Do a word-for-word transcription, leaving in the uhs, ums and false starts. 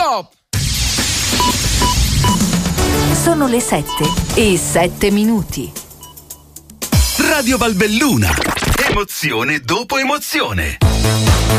Stop! Sono le sette e sette minuti. Radio Valbelluna. Emozione dopo emozione.